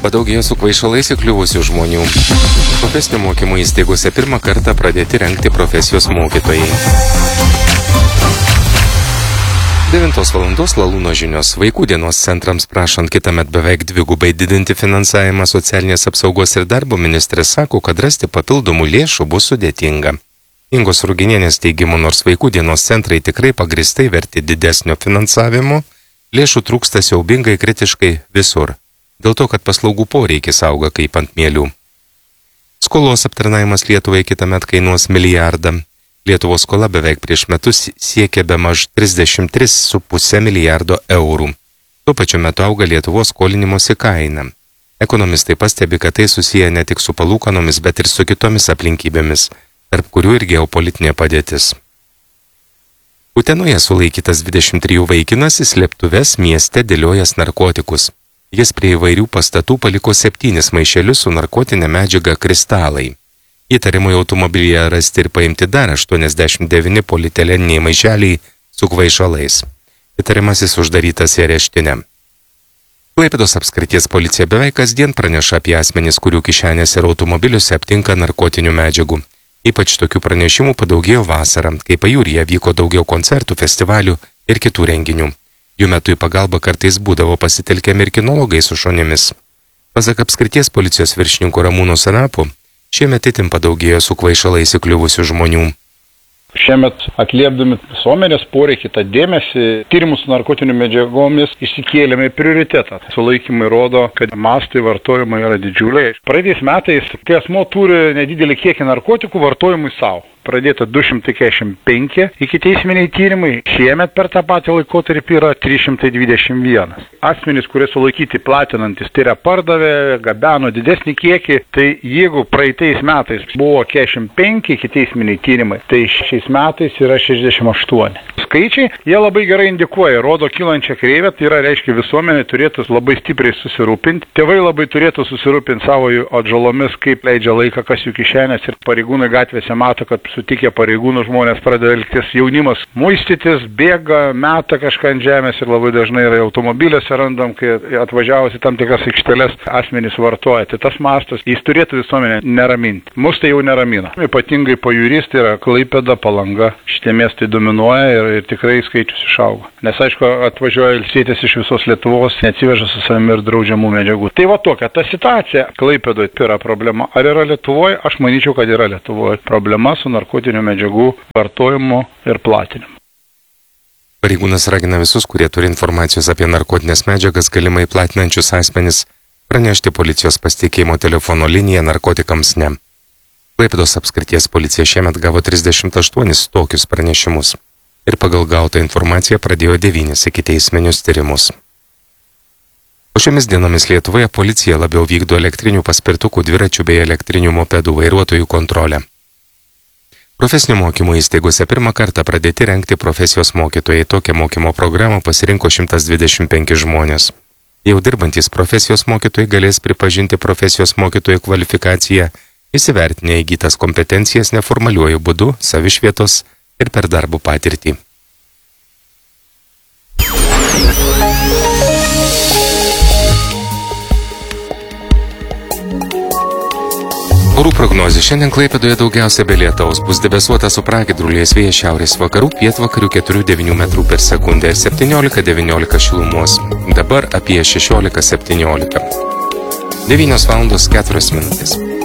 Padaugėjo su kvaišalais įkliuvusių žmonių. Profesinio mokymo įstaigose pirmą kartą pradėti rengti profesijos mokytojai. 9 valandos Lalūno žinios. Vaikų dienos centrams prašant kitąmet beveik dvigubai didinti finansavimą socialinės apsaugos ir darbo ministrė sako, kad rasti papildomų lėšų bus sudėtinga. Ingos Ruginienės teigimu, nors vaikų dienos centrai tikrai pagristai verti didesnio finansavimo, lėšų trūksta siaubingai kritiškai visur, dėl to, kad paslaugų poreikis auga kaip ant mielių. Skolos aptarnavimas Lietuvai kitąmet kainuos milijardą. Lietuvos skola beveik prieš metus siekia bemaž 33,5 milijardo eurų. Tuo pačiu metu auga Lietuvos skolinimosi kaina. Ekonomistai pastebi, kad tai susiję ne tik su palūkanomis, bet ir su kitomis aplinkybėmis, tarp kurių ir geopolitinė padėtis. Utenoje sulaikytas 23 vaikinas į slėptuves mieste dėliojas narkotikus. Jis prie įvairių pastatų paliko 7 maišelius su narkotinė medžiaga kristalai. Įtarimui automobilyje rasti ir paimti dar 89 polieteleniniai maišeliai su kvaišalais. Įtarimasis uždarytas į areštinę. Klaipėdos apskrities policija beveik kasdien praneša apie asmenis, kurių kišenės ir automobiliuose aptinka narkotinių medžiagų. Ypač tokių pranešimų padaugėjo vasarą, kai pajūryje vyko daugiau koncertų, festivalių ir kitų renginių. Jų metu į pagalbą kartais būdavo pasitelkiami ir kinologai su šunimis. Pasak apskrities policijos viršininko Ramūno Sanapo, šiemet itin padaugėjo su kvaišalais įkliuvusių žmonių. Šiemet atliepdami visuomenės poreikį tą dėmesį, tyrimus su narkotinių medžiagomis išsikėlėme prioritetą. Sulaikymai rodo, kad mastai vartojimo yra didžiuliai. Praeitais metais, kai asmuo turi nedidelį kiekį narkotikų vartojimui savo. Pradėta 245 ikiteisminiai tyrimai, šiemet per tą patį laikotarpį yra 321. Asmenys, kurie sulaikyti platinantis, tai yra pardavė, gabeno didesnį kiekį, tai jeigu praeitais metais buvo 45 ikiteisminiai tyrimai, tai šiais metais yra 68. Skaičiai, jie labai gerai indikuoja, rodo kylančią kreivę, tai yra reiškia visuomenė turėtų labai stipriai susirūpinti, tėvai labai turėtų susirūpinti savo atžalomis, kaip leidžia laiką, kas jų kišenės ir pareigūnai gatvėse mato, kad sutikę pareigūnų žmonės pradeda elgtis, jaunimas muistytis, bėga, meta kažką ant žemės ir labai dažnai yra automobiliuose randam, kai atvažiavusi tam tikras aikšteles asmenys vartoja. Tai tas mastas, jis turėtų visuomenę neraminti. Mus tai jau neramina. Ypatingai pajūrys, tai yra Klaipėda, Palanga. Šitie miestai dominuoja ir tikrai skaičius išaugo. Nes aišku, atvažiuoja ilsėtis iš visos Lietuvos, neatsiveža su savimi ir draudžiamų medžiagų. Tai va tokia ta situacija. Klaipėdoje tai yra problema. Ar yra Lietuvoje? Aš manyčiau, kad yra Lietuvoje. Problema su narkotinių medžiagų vartojimu ir platinimu. Pareigūnas ragina visus, kurie turi informacijos apie narkotinės medžiagas galimai platinančius asmenis, pranešti policijos pasitikėjimo telefono liniją narkotikams ne. Klaipėdos apskrities policija šiemet gavo 38 tokius pranešimus ir pagal gautą informaciją pradėjo 9 ikiteisminius tyrimus. O šiomis dienomis Lietuvoje policija labiau vykdo elektrinių paspirtukų, dviračių bei elektrinių mopedų vairuotojų kontrolę. Profesinio mokymo įstaigose pirmą kartą pradėti rengti profesijos mokytojai. Tokią mokymo programą pasirinko 125 žmonės. Jau dirbantys profesijos mokytojai galės pripažinti profesijos mokytojų kvalifikaciją, įsivertinę įgytas kompetencijas neformaliuoju būdu, savišvietos ir per darbų patirtį. Orų prognozė. Šiandien Klaipėdoje daugiausia be lietaus, bus debesuota su pragiedruliais, vėjas šiaurės vakarų, pietvakarių 4–9 metrų per sekundę ir 17–19 šilumos. Dabar apie 16–17. 9 valandos 4 minutės.